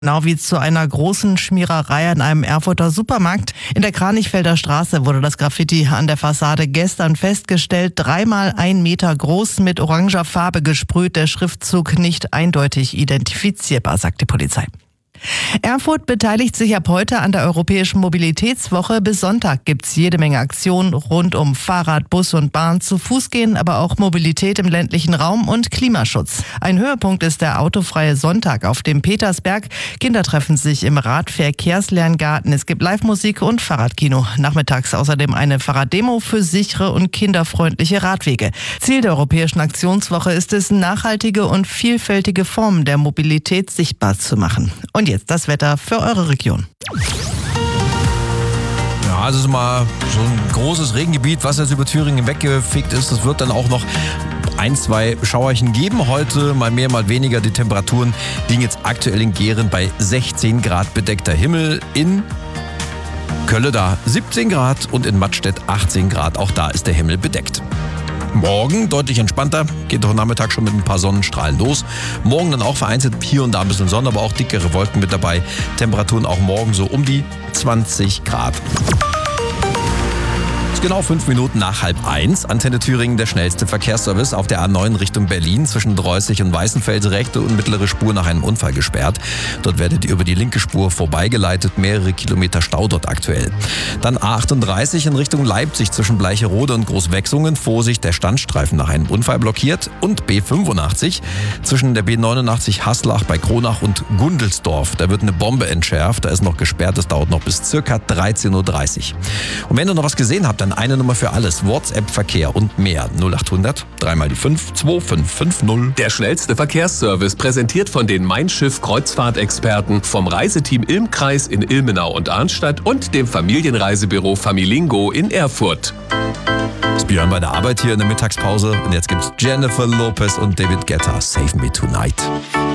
Genau wie zu einer großen Schmiererei an einem Erfurter Supermarkt. In der Kranichfelder Straße wurde das Graffiti an der Fassade gestern festgestellt. 3x 1 Meter groß, mit oranger Farbe gesprüht. Der Schriftzug nicht eindeutig identifizierbar, sagt die Polizei. Erfurt beteiligt sich ab heute an der Europäischen Mobilitätswoche. Bis Sonntag gibt's jede Menge Aktionen rund um Fahrrad, Bus und Bahn, zu Fuß gehen, aber auch Mobilität im ländlichen Raum und Klimaschutz. Ein Höhepunkt ist der autofreie Sonntag auf dem Petersberg. Kinder treffen sich im Radverkehrslerngarten. Es gibt Live-Musik und Fahrradkino. Nachmittags außerdem eine Fahrraddemo für sichere und kinderfreundliche Radwege. Ziel der Europäischen Aktionswoche ist es, nachhaltige und vielfältige Formen der Mobilität sichtbar zu machen. Und jetzt das Wetter für eure Region. Ja, es ist mal so ein großes Regengebiet, was jetzt über Thüringen weggefegt ist. Es wird dann auch noch 1-2 Schauerchen geben. Heute mal mehr, mal weniger. Die Temperaturen liegen jetzt aktuell in Geren bei 16 Grad bedeckter Himmel. In Kölle da 17 Grad und in Mattstedt 18 Grad. Auch da ist der Himmel bedeckt. Morgen deutlich entspannter, geht doch Nachmittag schon mit ein paar Sonnenstrahlen los. Morgen dann auch vereinzelt hier und da ein bisschen Sonne, aber auch dickere Wolken mit dabei. Temperaturen auch morgen so um die 20 Grad. Genau 5 Minuten nach 12:30. Antenne Thüringen, der schnellste Verkehrsservice auf der A9 Richtung Berlin. Zwischen Dreußig und Weißenfels rechte und mittlere Spur nach einem Unfall gesperrt. Dort werdet ihr über die linke Spur vorbeigeleitet. Mehrere Kilometer Stau dort aktuell. Dann A38 in Richtung Leipzig zwischen Bleicherode und Großwechsungen. Vorsicht, der Standstreifen nach einem Unfall blockiert. Und B85 zwischen der B89 Haslach bei Kronach und Gundelsdorf. Da wird eine Bombe entschärft. Da ist noch gesperrt. Das dauert noch bis circa 13:30 Uhr. Und wenn ihr noch was gesehen habt, dann eine Nummer für alles. WhatsApp-Verkehr und mehr. 0800 3x5 2550. Der schnellste Verkehrsservice, präsentiert von den Mein Schiff Kreuzfahrtexperten vom Reiseteam Ilm-Kreis in Ilmenau und Arnstadt und dem Familienreisebüro Familingo in Erfurt. Das Björn bei der Arbeit hier in der Mittagspause. Und jetzt gibt's Jennifer Lopez und David Guetta. Save Me Tonight.